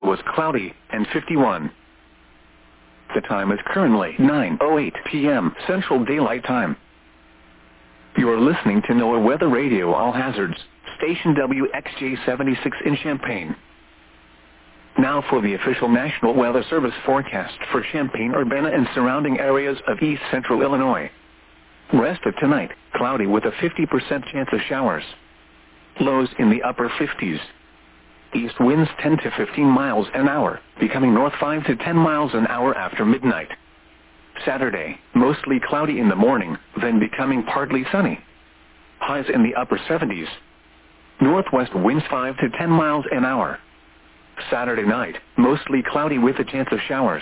was cloudy and 51. The time is currently 9:08 p.m. Central Daylight Time. You are listening to NOAA Weather Radio All Hazards, station WXJ76 in Champaign. Now for the official National Weather Service forecast for Champaign-Urbana and surrounding areas of east central Illinois. Rest of tonight, cloudy with a 50% chance of showers. Lows in the upper 50s. East winds 10 to 15 miles an hour, becoming north 5 to 10 miles an hour after midnight. Saturday, mostly cloudy in the morning, then becoming partly sunny. Highs in the upper 70s. Northwest winds 5 to 10 miles an hour. Saturday night, mostly cloudy with a chance of showers.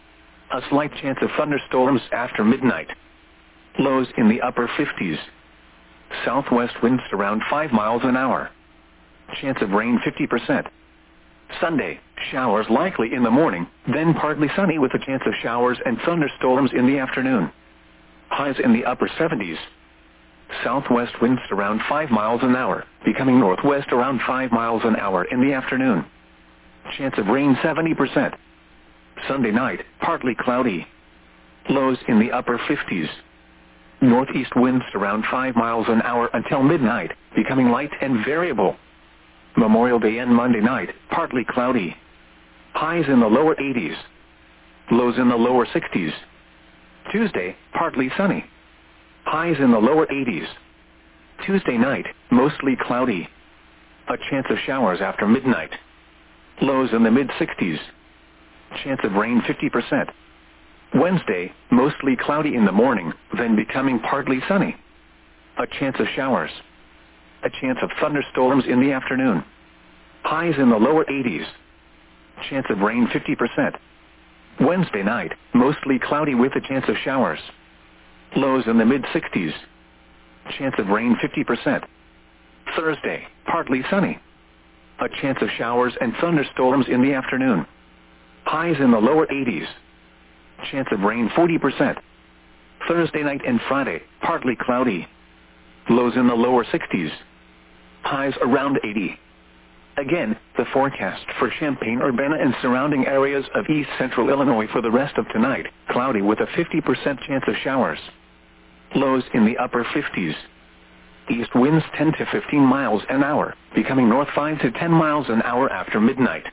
A slight chance of thunderstorms after midnight. Lows in the upper 50s. Southwest winds around 5 miles an hour. Chance of rain 50%. Sunday, showers likely in the morning, then partly sunny with a chance of showers and thunderstorms in the afternoon. Highs in the upper 70s. Southwest winds around 5 miles an hour, becoming northwest around 5 miles an hour in the afternoon. Chance of rain 70%. Sunday night, partly cloudy. Lows in the upper 50s. Northeast winds around 5 miles an hour until midnight, becoming light and variable. Memorial Day and Monday night, partly cloudy. Highs in the lower 80s. Lows in the lower 60s. Tuesday, partly sunny. Highs in the lower 80s. Tuesday night, mostly cloudy. A chance of showers after midnight. Lows in the mid-60s. Chance of rain 50%. Wednesday, mostly cloudy in the morning, then becoming partly sunny. A chance of showers. A chance of thunderstorms in the afternoon. Highs in the lower 80s. Chance of rain 50%. Wednesday night, mostly cloudy with a chance of showers. Lows in the mid-60s. Chance of rain 50%. Thursday, partly sunny. A chance of showers and thunderstorms in the afternoon. Highs in the lower 80s. Chance of rain 40%. Thursday night and Friday, partly cloudy. Lows in the lower 60s. Highs around 80. Again, the forecast for Champaign-Urbana and surrounding areas of east central Illinois for the rest of tonight, cloudy with a 50% chance of showers. Lows in the upper 50s. East winds 10 to 15 miles an hour, becoming north 5 to 10 miles an hour after midnight.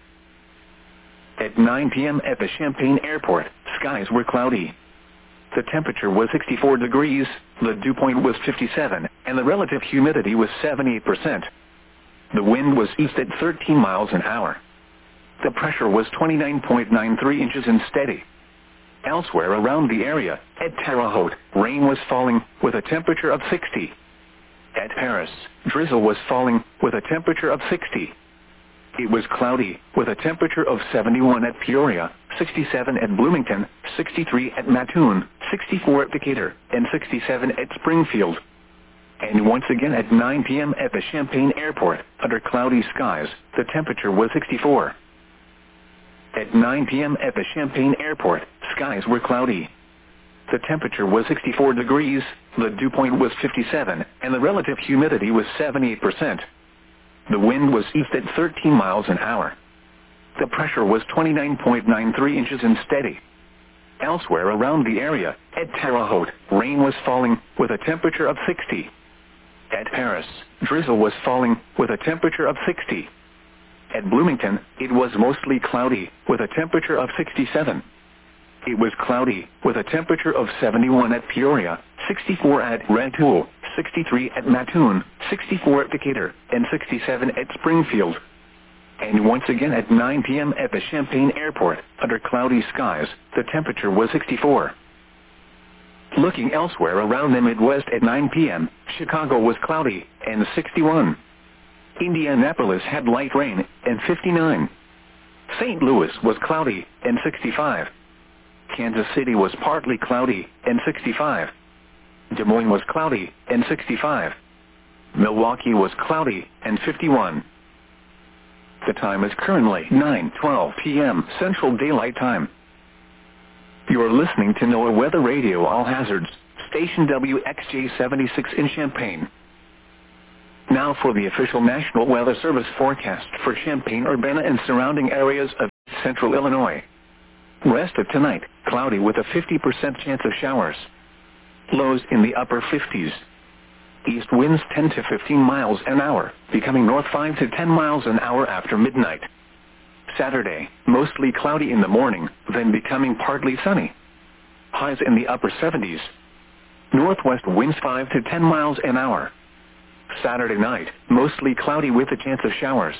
At 9 p.m. at the Champaign Airport, skies were cloudy. The temperature was 64 degrees, the dew point was 57, and the relative humidity was 78%. The wind was east at 13 miles an hour. The pressure was 29.93 inches and steady. Elsewhere around the area, at Terre Haute, rain was falling with a temperature of 60. At Paris, drizzle was falling with a temperature of 60. It was cloudy with a temperature of 71 at Peoria, 67 at Bloomington, 63 at Mattoon, 64 at Decatur, and 67 at Springfield. And once again at 9 p.m. at the Champaign Airport, under cloudy skies, the temperature was 64. At 9 p.m. at the Champaign Airport, skies were cloudy. The temperature was 64 degrees, the dew point was 57, and the relative humidity was 78%. The wind was east at 13 miles an hour. The pressure was 29.93 inches and steady. Elsewhere around the area, at Terre Haute, rain was falling with a temperature of 60. At Paris, drizzle was falling with a temperature of 60. At Bloomington, it was mostly cloudy with a temperature of 67. It was cloudy with a temperature of 71 at Peoria, 64 at Rantoul, 63 at Mattoon, 64 at Decatur, and 67 at Springfield. And once again at 9 p.m. at the Champaign Airport, under cloudy skies, the temperature was 64. Looking elsewhere around the Midwest at 9 p.m., Chicago was cloudy and 61. Indianapolis had light rain and 59. St. Louis was cloudy and 65. Kansas City was partly cloudy and 65. Des Moines was cloudy and 65. Milwaukee was cloudy and 51. The time is currently 9:12 p.m. Central Daylight Time. You are listening to NOAA Weather Radio All Hazards, station WXJ76 in Champaign. Now for the official National Weather Service forecast for Champaign-Urbana and surrounding areas of central Illinois. Rest of tonight, cloudy with a 50% chance of showers. Lows in the upper 50s. East winds 10 to 15 miles an hour, becoming north 5 to 10 miles an hour after midnight. Saturday, mostly cloudy in the morning, then becoming partly sunny. Highs in the upper 70s. Northwest winds 5 to 10 miles an hour. Saturday night, mostly cloudy with a chance of showers.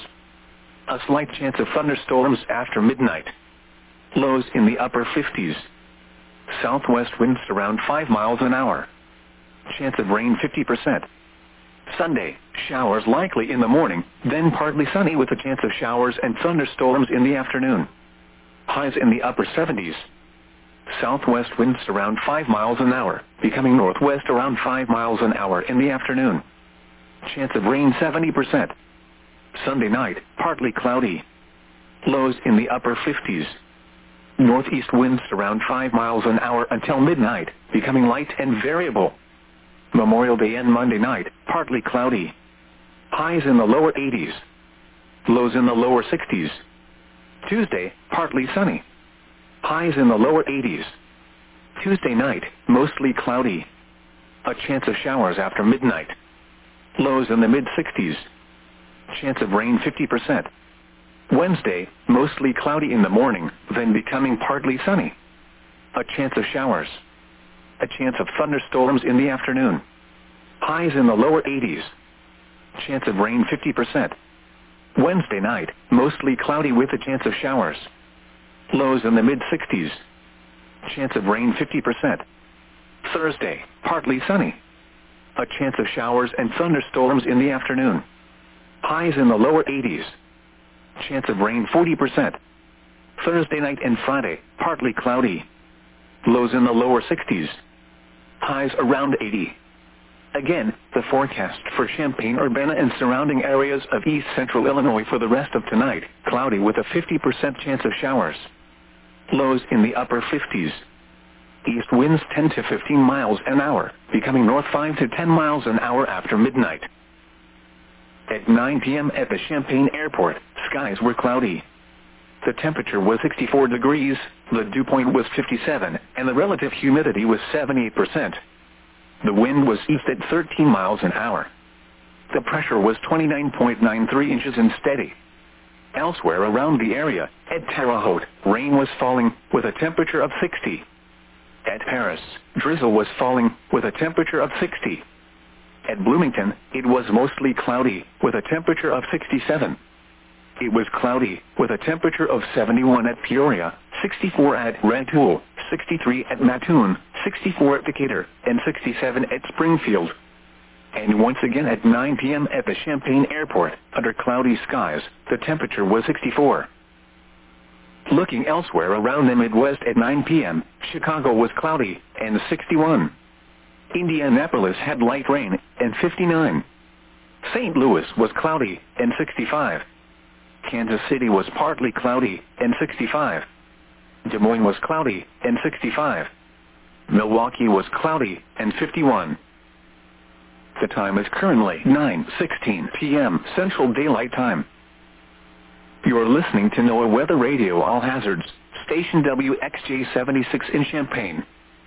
A slight chance of thunderstorms after midnight. Lows in the upper 50s. Southwest winds around 5 miles an hour. Chance of rain 50%. Sunday, showers likely in the morning, then partly sunny with a chance of showers and thunderstorms in the afternoon. Highs in the upper 70s. Southwest winds around 5 miles an hour, becoming northwest around 5 miles an hour in the afternoon. Chance of rain 70%. Sunday night, partly cloudy. Lows in the upper 50s. Northeast winds around 5 miles an hour until midnight, becoming light and variable. Memorial Day and Monday night, partly cloudy. Highs in the lower 80s. Lows in the lower 60s. Tuesday, partly sunny. Highs in the lower 80s. Tuesday night, mostly cloudy. A chance of showers after midnight. Lows in the mid-60s. Chance of rain 50%. Wednesday, mostly cloudy in the morning, then becoming partly sunny. A chance of showers. A chance of thunderstorms in the afternoon. Highs in the lower 80s. Chance of rain 50%. Wednesday night, mostly cloudy with a chance of showers. Lows in the mid-60s. Chance of rain 50%. Thursday, partly sunny. A chance of showers and thunderstorms in the afternoon. Highs in the lower 80s. Chance of rain 40%. Thursday night and Friday, partly cloudy. Lows in the lower 60s. Highs around 80. Again, the forecast for Champaign-Urbana and surrounding areas of east central Illinois for the rest of tonight, cloudy with a 50% chance of showers. Lows in the upper 50s. East winds 10 to 15 miles an hour, becoming north 5 to 10 miles an hour after midnight. At 9 p.m. at the Champaign Airport, skies were cloudy. The temperature was 64 degrees, the dew point was 57, and the relative humidity was 78%. The wind was east at 13 miles an hour. The pressure was 29.93 inches and steady. Elsewhere around the area, at Terre Haute, rain was falling, with a temperature of 60. At Paris, drizzle was falling, with a temperature of 60. At Bloomington, it was mostly cloudy, with a temperature of 67. It was cloudy, with a temperature of 71 at Peoria, 64 at Rantoul, 63 at Mattoon, 64 at Decatur, and 67 at Springfield. And once again at 9 p.m. at the Champaign Airport, under cloudy skies, the temperature was 64. Looking elsewhere around the Midwest at 9 p.m., Chicago was cloudy, and 61. Indianapolis had light rain, and 59. St. Louis was cloudy, and 65. Kansas City was partly cloudy, and 65. Des Moines was cloudy, and 65. Milwaukee was cloudy, and 51. The time is currently 9:16 p.m. Central Daylight Time. You are listening to NOAA Weather Radio All Hazards, station WXJ76 in Champaign.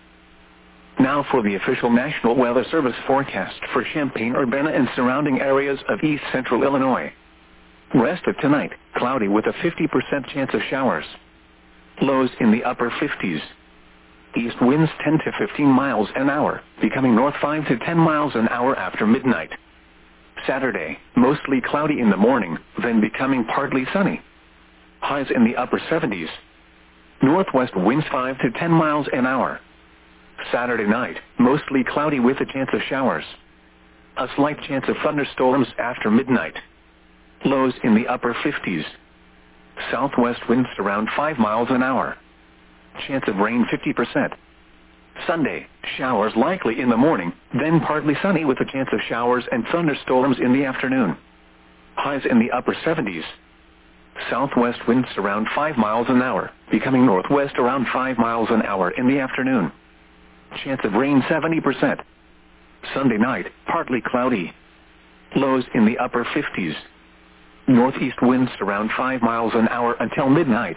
Now for the official National Weather Service forecast for Champaign-Urbana and surrounding areas of east central Illinois. Rest of tonight, cloudy with a 50% chance of showers. Lows in the upper 50s. East winds 10 to 15 miles an hour, becoming north 5 to 10 miles an hour after midnight. Saturday, mostly cloudy in the morning, then becoming partly sunny. Highs in the upper 70s. Northwest winds 5 to 10 miles an hour. Saturday night, mostly cloudy with a chance of showers. A slight chance of thunderstorms after midnight. Lows in the upper 50s. Southwest winds around 5 miles an hour. Chance of rain 50%. Sunday, showers likely in the morning, then partly sunny with a chance of showers and thunderstorms in the afternoon. Highs in the upper 70s. Southwest winds around 5 miles an hour, becoming northwest around 5 miles an hour in the afternoon. Chance of rain 70%. Sunday night, partly cloudy. Lows in the upper 50s. Northeast winds around 5 miles an hour until midnight,